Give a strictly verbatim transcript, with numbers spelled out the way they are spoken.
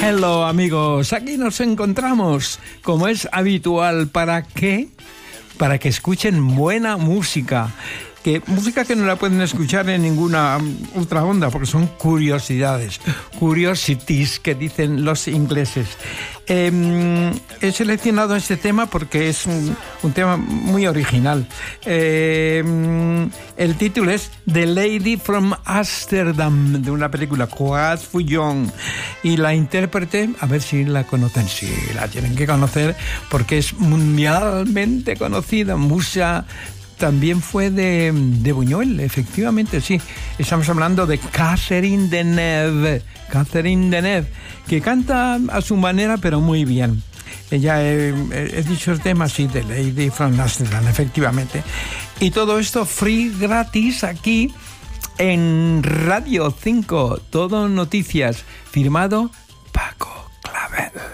Hello amigos, aquí nos encontramos, como es habitual. ¿Para qué? Para que escuchen buena música. Que, música que no la pueden escuchar en ninguna otra onda, porque son curiosidades, curiosities que dicen los ingleses. Eh, he seleccionado este tema porque es un, un tema muy original. Eh, el título es The Lady from Amsterdam, de una película, Claude Fouillon, y la intérprete, a ver si la conocen, sí, la tienen que conocer porque es mundialmente conocida. Musa también fue de, de Buñuel, efectivamente, sí. Estamos hablando de Catherine Deneuve, Catherine Deneuve, que canta a su manera, pero muy bien. Ella, he, he dicho el tema, sí, de Lady from Amsterdam, efectivamente. Y todo esto free, gratis, aquí en Radio cinco, todo noticias, firmado Paco Clavel.